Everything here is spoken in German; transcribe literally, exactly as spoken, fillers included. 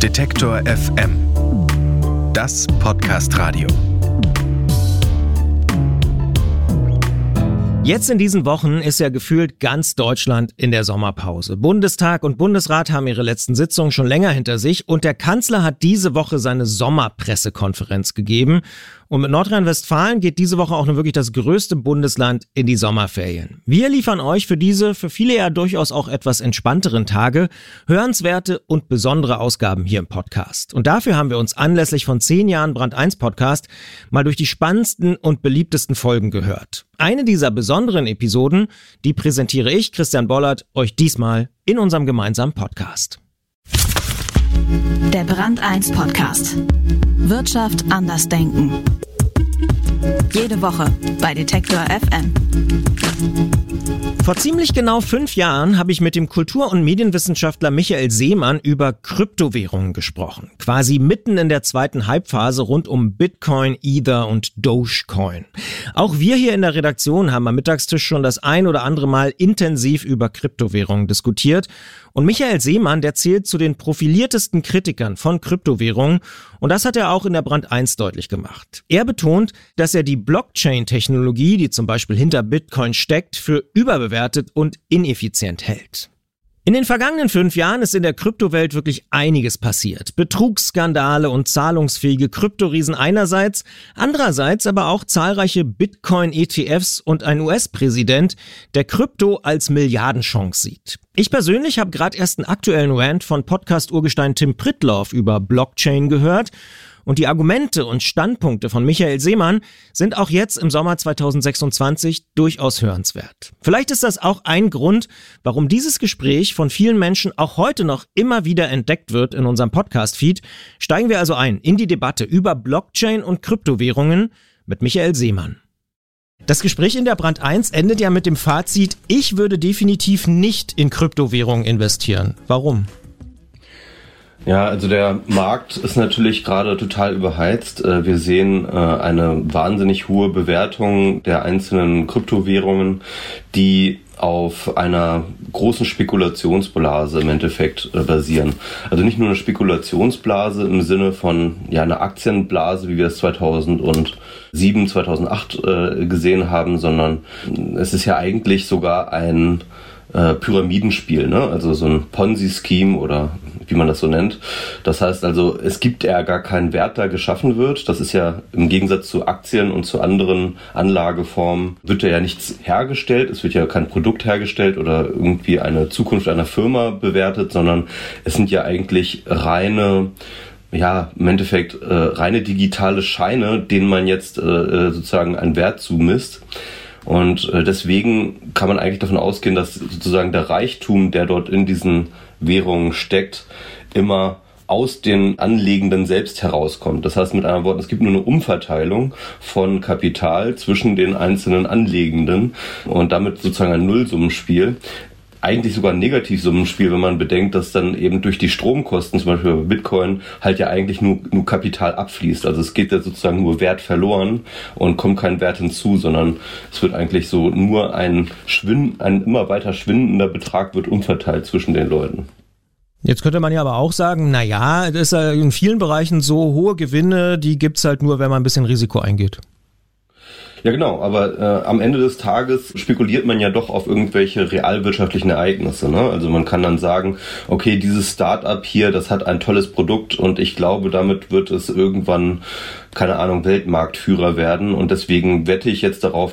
Detektor F M. Das Podcast-Radio. Jetzt in diesen Wochen ist ja gefühlt ganz Deutschland in der Sommerpause. Bundestag und Bundesrat haben ihre letzten Sitzungen schon länger hinter sich und der Kanzler hat diese Woche seine Sommerpressekonferenz gegeben. Und mit Nordrhein-Westfalen geht diese Woche auch nur wirklich das größte Bundesland in die Sommerferien. Wir liefern euch für diese, für viele ja durchaus auch etwas entspannteren Tage, hörenswerte und besondere Ausgaben hier im Podcast. Und dafür haben wir uns anlässlich von zehn Jahren Brand eins Podcast mal durch die spannendsten und beliebtesten Folgen gehört. Eine dieser besonderen Episoden, die präsentiere ich, Christian Bollert, euch diesmal in unserem gemeinsamen Podcast. Der Brand eins Podcast. Wirtschaft anders denken. Jede Woche bei Detektor F M. Vor ziemlich genau fünf Jahren habe ich mit dem Kultur- und Medienwissenschaftler Michael Seemann über Kryptowährungen gesprochen. Quasi mitten in der zweiten Hypephase rund um Bitcoin, Ether und Dogecoin. Auch wir hier in der Redaktion haben am Mittagstisch schon das ein oder andere Mal intensiv über Kryptowährungen diskutiert. Und Michael Seemann, der zählt zu den profiliertesten Kritikern von Kryptowährungen. Und das hat er auch in der Brand eins deutlich gemacht. Er betont, dass er die Blockchain-Technologie, die zum Beispiel hinter Bitcoin steckt, für überbewertet und ineffizient hält. In den vergangenen fünf Jahren ist in der Kryptowelt wirklich einiges passiert. Betrugsskandale und zahlungsfähige Kryptoriesen einerseits, andererseits aber auch zahlreiche Bitcoin-E T Fs und ein U S-Präsident, der Krypto als Milliardenchance sieht. Ich persönlich habe gerade erst einen aktuellen Rant von Podcast-Urgestein Tim Pritlove über Blockchain gehört. Und die Argumente und Standpunkte von Michael Seemann sind auch jetzt im Sommer zweitausendsechsundzwanzig durchaus hörenswert. Vielleicht ist das auch ein Grund, warum dieses Gespräch von vielen Menschen auch heute noch immer wieder entdeckt wird in unserem Podcast-Feed. Steigen wir also ein in die Debatte über Blockchain und Kryptowährungen mit Michael Seemann. Das Gespräch in der Brand eins endet ja mit dem Fazit, ich würde definitiv nicht in Kryptowährungen investieren. Warum? Ja, also der Markt ist natürlich gerade total überheizt. Wir sehen eine wahnsinnig hohe Bewertung der einzelnen Kryptowährungen, die auf einer großen Spekulationsblase im Endeffekt basieren. Also nicht nur eine Spekulationsblase im Sinne von ja einer Aktienblase, wie wir es zweitausendsieben, zweitausendacht gesehen haben, sondern es ist ja eigentlich sogar ein Äh, Pyramidenspiel, ne? Also so ein Ponzi-Scheme oder wie man das so nennt. Das heißt also, es gibt ja gar keinen Wert, der geschaffen wird. Das ist ja im Gegensatz zu Aktien und zu anderen Anlageformen wird ja nichts hergestellt. Es wird ja kein Produkt hergestellt oder irgendwie eine Zukunft einer Firma bewertet, sondern es sind ja eigentlich reine ja, im Endeffekt äh, reine digitale Scheine, denen man jetzt äh, sozusagen einen Wert zumisst. Und deswegen kann man eigentlich davon ausgehen, dass sozusagen der Reichtum, der dort in diesen Währungen steckt, immer aus den Anlegenden selbst herauskommt. Das heißt mit anderen Worten, es gibt nur eine Umverteilung von Kapital zwischen den einzelnen Anlegenden und damit sozusagen ein Nullsummenspiel. Eigentlich sogar ein Negativsummenspiel, wenn man bedenkt, dass dann eben durch die Stromkosten, zum Beispiel bei Bitcoin, halt ja eigentlich nur, nur Kapital abfließt. Also es geht ja sozusagen nur Wert verloren und kommt kein Wert hinzu, sondern es wird eigentlich so nur ein Schwind, ein immer weiter schwindender Betrag wird umverteilt zwischen den Leuten. Jetzt könnte man ja aber auch sagen, na ja, das ist ja in vielen Bereichen so hohe Gewinne, die gibt's halt nur, wenn man ein bisschen Risiko eingeht. Ja genau, aber äh, am Ende des Tages spekuliert man ja doch auf irgendwelche realwirtschaftlichen Ereignisse, ne? Also man kann dann sagen, okay, dieses Start-up hier, das hat ein tolles Produkt und ich glaube, damit wird es irgendwann, keine Ahnung, Weltmarktführer werden und deswegen wette ich jetzt darauf,